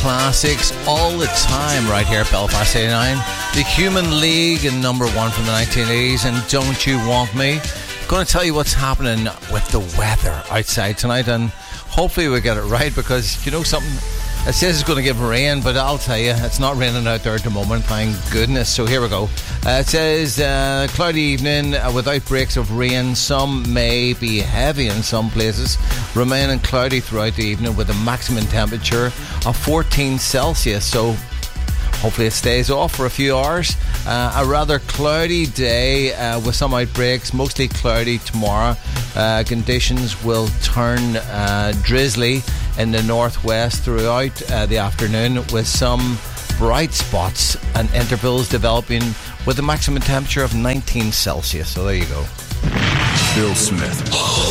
classics all the time right here at Belfast 89. The Human League and number one from the 1980s, and Don't You Want Me. Going to tell you what's happening with the weather outside tonight, and hopefully we get it right, because you know something, it says it's going to give rain, but I'll tell you, it's not raining out there at the moment, thank goodness. So here we go. It says cloudy evening without breaks of rain. Some may be heavy in some places, remaining cloudy throughout the evening with a maximum temperature of 14 Celsius. So hopefully it stays off for a few hours. A rather cloudy day with some outbreaks, mostly cloudy tomorrow. Conditions will turn drizzly in the northwest throughout the afternoon, with some bright spots and intervals developing with a maximum temperature of 19 Celsius. So there you go. Bill Smith.